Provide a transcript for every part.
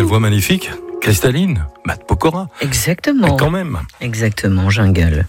voix magnifique, cristalline, Matt Pokora. Exactement. Mais quand même. Exactement, Jungle.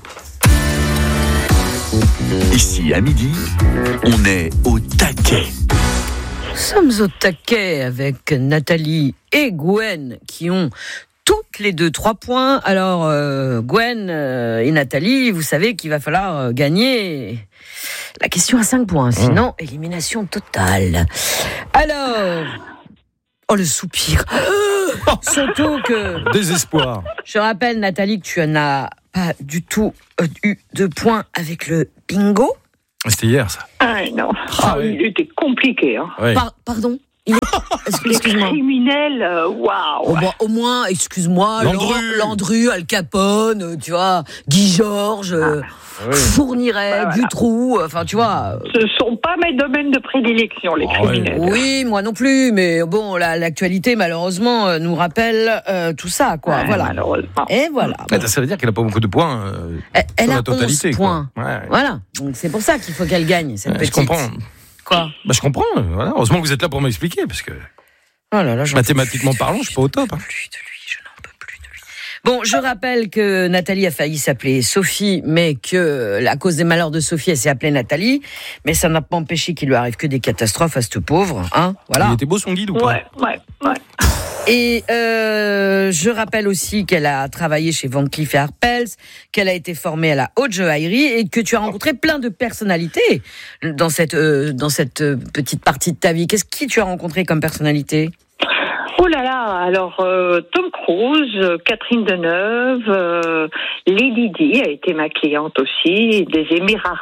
Ici, à midi, on est au taquet. Nous sommes au taquet avec Nathalie et Gwen qui ont toutes les deux 3 points. Alors, Gwen et Nathalie, vous savez qu'il va falloir gagner la question à 5 points. Sinon, élimination totale. Alors... Oh, le soupir. Surtout que... Désespoir. Je rappelle, Nathalie, que tu n'as pas du tout eu de points avec le bingo. C'était hier, ça. Ah non, oui. il était compliqué. Hein. Oui. Pardon Excuse-moi. Criminel, waouh. Au moins, excuse-moi, Landru, Al Capone, tu vois, Guy Georges, Fourniret, Dutroux, enfin, tu vois. Ce sont pas mes domaines de prédilection, les criminels. Oui, moi non plus, mais bon, l'actualité, malheureusement, nous rappelle tout ça, quoi. Voilà. Malheureusement. Et voilà. Ça veut dire qu'elle n'a pas beaucoup de points. Elle sur a la totalité, 11 points. Ouais. Voilà. Donc, c'est pour ça qu'il faut qu'elle gagne, cette petite. Je comprends. Quoi ? Je comprends. Voilà. Heureusement que vous êtes là pour m'expliquer, parce que Oh là là, mathématiquement parlant, je suis pas au top. Je n'en peux plus de lui. Bon, je rappelle que Nathalie a failli s'appeler Sophie, mais que à cause des malheurs de Sophie, elle s'est appelée Nathalie. Mais ça n'a pas empêché qu'il lui arrive que des catastrophes à cette pauvre, hein. Voilà. Il était beau son guide ou pas ? Ouais. Et je rappelle aussi qu'elle a travaillé chez Van Cleef & Arpels, qu'elle a été formée à la haute joaillerie et que tu as rencontré plein de personnalités dans cette petite partie de ta vie. Qui tu as rencontré comme personnalité ? Oh là là, alors Tom Cruise, Catherine Deneuve, Lady Di a été ma cliente aussi, des Émirats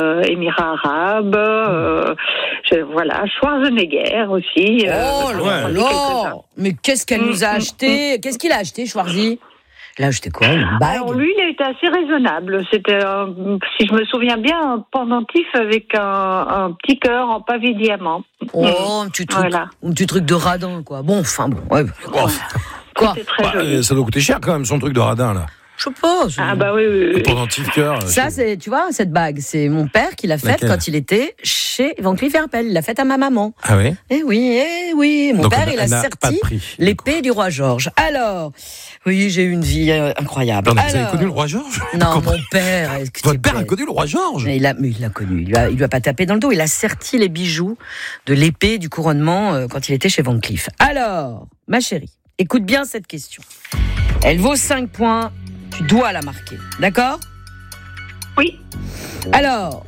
arabes, voilà, Schwarzenegger aussi. Oh là là, mais qu'est-ce qu'elle nous a acheté ? Qu'est-ce qu'il a acheté, Schwarzy ? Il a acheté quoi ? Une bague ? Alors lui, il a été assez raisonnable. C'était, si je me souviens bien, un pendentif avec un petit cœur en pavé diamant. Oh, un petit truc de radin, quoi. Bon, enfin bon. Ouais. Quoi ? C'était très joli. Ça doit coûter cher quand même, son truc de radin, là. Je sais pas. Ah bah oui. Le pendentif cœur. Ça, c'est, tu vois, cette bague, c'est mon père qui l'a faite Laquelle ? quand il était chez Van Cleef & Arpels. Il l'a faite à ma maman. Ah oui ? Eh oui. Mon Donc père, il a n'a pas serti de prix, l'épée du roi Georges. Alors, oui, j'ai eu une vie incroyable. Vous avez connu le roi Georges ? Non, mon père. Votre père a connu le roi Georges ? Mais il l'a connu. Il lui a pas tapé dans le dos. Il a serti les bijoux de l'épée du couronnement quand il était chez Van Cleef. Alors, ma chérie, écoute bien cette question. Elle vaut 5 points. Tu dois la marquer. D'accord ? Oui. Alors,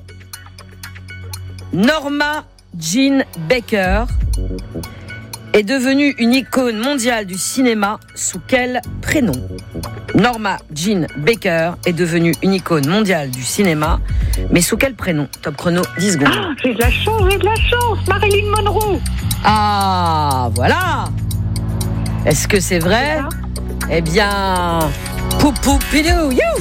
Norma Jean Baker est devenue une icône mondiale du cinéma sous quel prénom ? Norma Jean Baker est devenue une icône mondiale du cinéma, mais sous quel prénom ? Top chrono, 10 secondes. Ah, j'ai de la chance, Marilyn Monroe. Ah, voilà. Est-ce que c'est vrai ? Eh bien, poupou-pidou, you.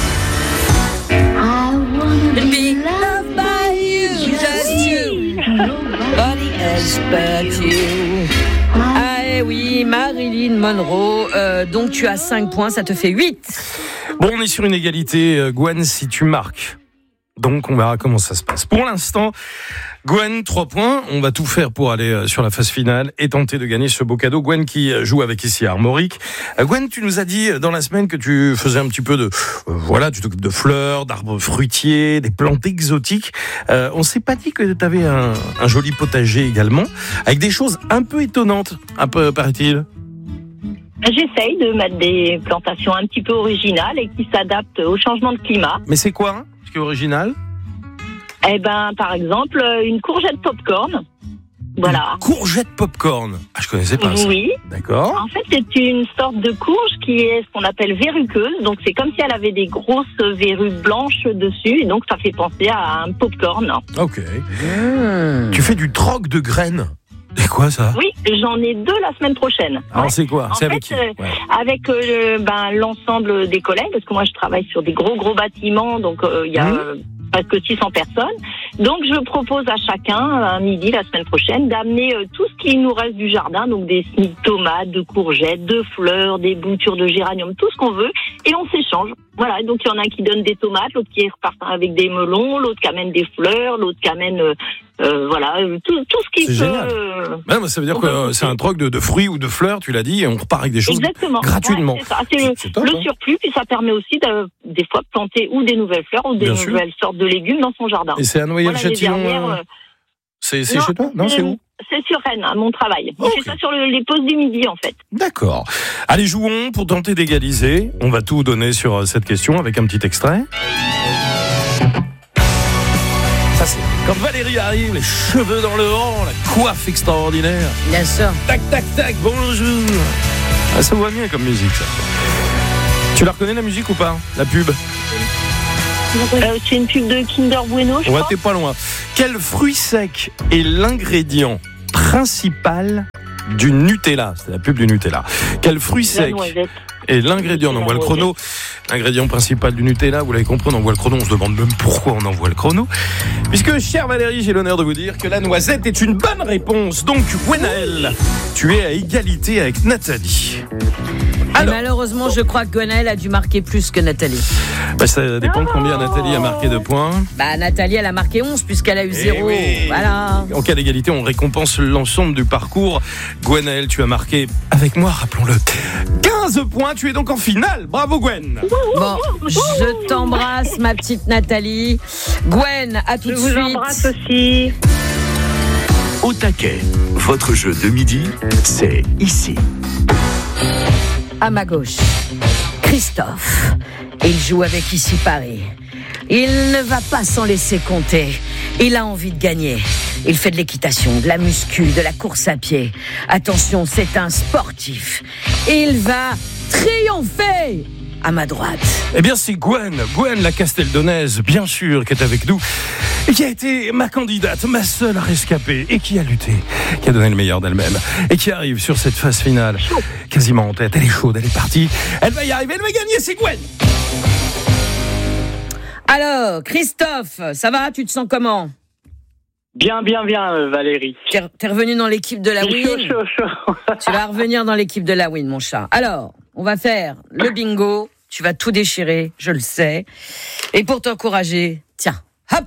I wanna be loved by you, just you. Nobody else but you. Ah oui, Marilyn Monroe. Donc tu as 5 points, ça te fait 8. Bon, on est sur une égalité, Gwen, si tu marques. Donc, on verra comment ça se passe. Pour l'instant, Gwen, 3 points. On va tout faire pour aller sur la phase finale et tenter de gagner ce beau cadeau. Gwen qui joue avec ici à Armorique. Gwen, tu nous as dit dans la semaine que tu faisais un petit peu de... tu t'occupes de fleurs, d'arbres fruitiers, des plantes exotiques. On s'est pas dit que tu avais un joli potager également, avec des choses un peu étonnantes, un peu, paraît-il. J'essaye de mettre des plantations un petit peu originales et qui s'adaptent au changement de climat. Mais c'est quoi, ce qui est original ? Eh ben, par exemple, une courgette popcorn. Voilà. Une courgette popcorn. Ah, je connaissais pas ça. Oui. D'accord. En fait, c'est une sorte de courge qui est ce qu'on appelle verruqueuse. Donc, c'est comme si elle avait des grosses verrues blanches dessus. Et donc, ça fait penser à un popcorn. Ok. Tu fais du troc de graines. C'est quoi ça ? Oui, j'en ai 2 la semaine prochaine. Alors c'est quoi ? C'est avec qui ? Avec l'ensemble des collègues, parce que moi je travaille sur des gros bâtiments, donc il y a presque 600 personnes. Donc je propose à chacun, un midi la semaine prochaine, d'amener tout ce qui nous reste du jardin, donc des semis de tomates, de courgettes, de fleurs, des boutures de géranium, tout ce qu'on veut, et on s'échange. Voilà, donc il y en a un qui donne des tomates, l'autre qui repart avec des melons, l'autre qui amène des fleurs, l'autre qui amène voilà, tout ce qui c'est génial. Ça veut dire que c'est un troc de fruits ou de fleurs, tu l'as dit, et on repart avec des choses gratuitement. Ouais, c'est ça. C'est top, le surplus, puis ça permet aussi des fois de planter ou des nouvelles fleurs ou des nouvelles sortes de légumes dans son jardin. Et c'est à Noyelles-Châtillon. C'est chez toi ? Non, c'est où ? C'est sur Rennes, à mon travail. On fait ça sur les pauses du midi, en fait. D'accord. Allez, jouons pour tenter d'égaliser. On va tout donner sur cette question avec un petit extrait. Ça, c'est quand Valérie arrive, les cheveux dans le vent, la coiffe extraordinaire. Bien sûr. Tac, tac, tac, bonjour. Ah, ça va bien comme musique, ça. Tu la reconnais, la musique, ou pas ? La pub ? C'est une pub de Kinder Bueno, je crois. T'es pas loin. Quel fruit sec est l'ingrédient principal du Nutella ? C'est la pub du Nutella. Quel fruit sec est l'ingrédient ? On envoie le chrono. L'ingrédient principal du Nutella, vous l'avez compris, on envoie le chrono. On se demande même pourquoi on envoie le chrono. Puisque, chère Valérie, j'ai l'honneur de vous dire que la noisette est une bonne réponse. Donc, Gwenaëlle, tu es à égalité avec Nathalie. Alors, malheureusement, je crois que Gwenaëlle a dû marquer plus que Nathalie. Ça dépend de combien Nathalie a marqué de points. Nathalie, elle a marqué 11 puisqu'elle a eu 0. Oui. Voilà. En cas d'égalité, on récompense l'ensemble du parcours. Gwenaëlle, tu as marqué, avec moi, rappelons-le, 15 points. Tu es donc en finale. Bravo, Gwen. Bon, je t'embrasse, ma petite Nathalie. Gwen, à tout de suite. Je vous embrasse aussi. Au taquet, votre jeu de midi, c'est ici. À ma gauche, Christophe. Il joue avec Ici Paris. Il ne va pas s'en laisser compter. Il a envie de gagner. Il fait de l'équitation, de la muscu, de la course à pied. Attention, c'est un sportif. Il va triompher. À ma droite. Eh bien, c'est Gwen la Casteldonnaise, bien sûr, qui est avec nous, et qui a été ma candidate, ma seule à rescapée, et qui a lutté, qui a donné le meilleur d'elle-même, et qui arrive sur cette phase finale, quasiment en tête. Elle est chaude, elle est partie, elle va y arriver, elle va gagner, c'est Gwen. Alors, Christophe, ça va ? Tu te sens comment ? Bien, Valérie. T'es revenu dans l'équipe de la Win. Chaud. Tu vas revenir dans l'équipe de la Win, mon chat. Alors, on va faire le bingo. Tu vas tout déchirer, je le sais. Et pour t'encourager, tiens, hop,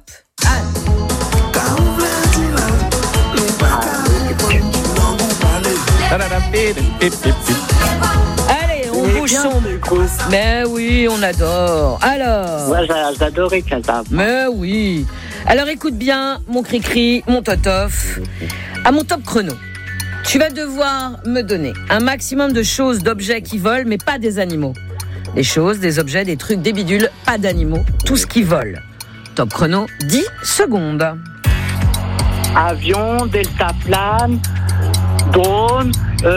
allez, on bouge son. Mais oui, on adore. Alors. Ouais, j'adorais Casa. Mais oui. Alors écoute bien, mon cri-cri, mon totof. À mon top chrono, tu vas devoir me donner un maximum de choses, d'objets qui volent, mais pas des animaux. Des choses, des objets, des trucs, des bidules, pas d'animaux, tout ce qui vole. Top chrono, 10 secondes. Avion, deltaplane, drone,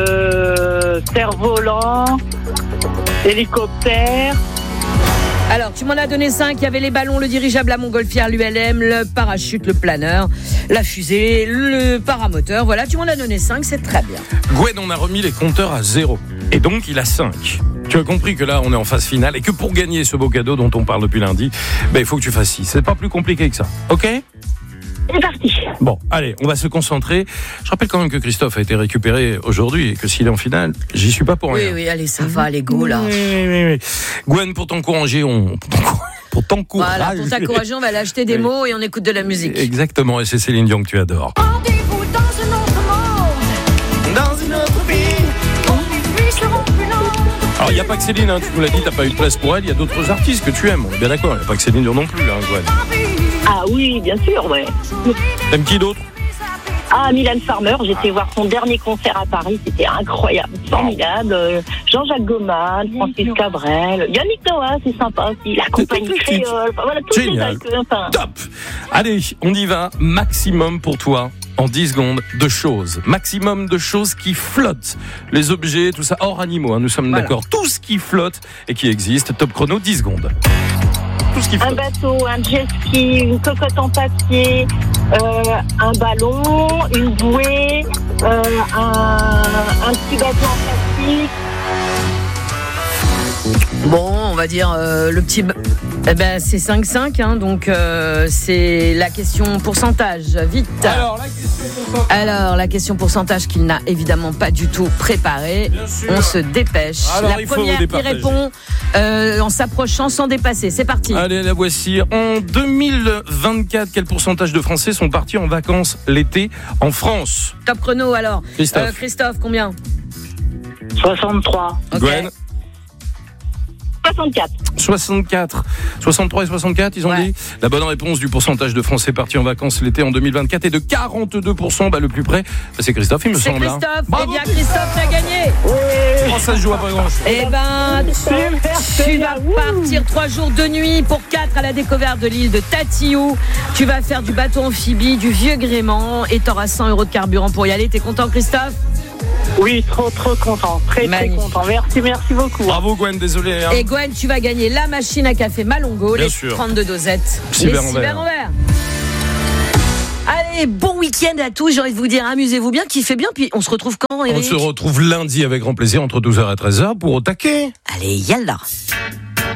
cerf-volant, hélicoptère. Alors, tu m'en as donné 5. Il y avait les ballons, le dirigeable à montgolfière, l'ULM, le parachute, le planeur, la fusée, le paramoteur. Voilà, tu m'en as donné 5, c'est très bien. Gwen, on a remis les compteurs à 0. Et donc, il a 5. Tu as compris que là, on est en phase finale et que pour gagner ce beau cadeau dont on parle depuis lundi, il faut que tu fasses 6. C'est pas plus compliqué que ça. OK ? C'est parti. Bon, allez, on va se concentrer. Je rappelle quand même que Christophe a été récupéré aujourd'hui et que s'il est en finale, j'y suis pas pour rien. Oui, allez, ça va, les go, là. Oui. Gwen, pour t'encourager, pour t'encourager. Voilà, pour t'encourager, on va aller acheter des mots et on écoute de la musique. Exactement, et c'est Céline Dion que tu adores. Rendez-vous dans un autre monde. Dans une autre vie. Où les nuits seront plus longues. Alors, il n'y a pas que Céline, hein, tu nous l'as dit, t'as pas eu de place pour elle, il y a d'autres artistes que tu aimes, on est bien d'accord, il n'y a pas que Céline Dion non plus, hein, Gwen. Ah oui, bien sûr, ouais. T'aimes qui d'autre ? Ah, Mylène Farmer, j'étais voir son dernier concert à Paris, c'était incroyable, formidable. Jean-Jacques Goldman, Francis Cabrel, Yannick Noah, c'est sympa aussi, la compagnie créole, voilà, tous les acteurs. Top. Allez, on y va, maximum pour toi. En 10 secondes, de choses. Maximum de choses qui flottent. Les objets, tout ça, hors animaux, hein, nous sommes d'accord. Tout ce qui flotte et qui existe. Top chrono, 10 secondes. Tout ce qui flotte. Un bateau, un jet ski, une cocotte en papier, un ballon, une bouée, un petit bateau en plastique. Bon, va dire le petit... Eh ben, c'est 5-5, hein, donc c'est la question pourcentage. Vite. Alors, la question pourcentage qu'il n'a évidemment pas du tout préparée. On se dépêche. Alors, la il faut première qui départager. répond en s'approchant sans dépasser. C'est parti. Allez, la voici. En 2024, quel pourcentage de Français sont partis en vacances l'été en France? Top chrono alors. Christophe. Christophe, combien? 63. Ok. Gwen, 64. 64. 63 et 64, ils ont Ouais. dit. La bonne réponse du pourcentage de Français partis en vacances l'été en 2024 est de 42%. Le plus près, c'est Christophe, il me C'est semble. hein. Christophe. Bravo, Eh bien, Christophe, t'as gagné. Oh, ça se joue à pas grand chose. Eh ben, tu vas partir 3 jours de nuit pour 4 à la découverte de l'île de Tatiou. Tu vas faire du bateau amphibie, du vieux gréement et t'auras 100 € de carburant pour y aller. T'es content, Christophe? Oui, trop content. Très Magnifique. content. Merci beaucoup. Bravo Gwen, désolé. hein. Et Gwen, tu vas gagner la machine à café Malongo, Bien les sûr. 32 dosettes, Cyber les en cyber verre. en verre. Allez, bon week-end à tous. J'ai envie de vous dire, amusez-vous bien, kiffez bien. Puis on se retrouve quand, On Eric? se retrouve lundi avec grand plaisir entre 12h et 13h pour Au taquet. Allez, yallah.